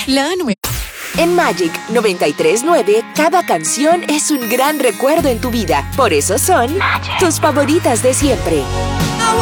La nueva. En Magic 93.9, cada canción es un gran recuerdo en tu vida. Por eso son tus favoritas de siempre.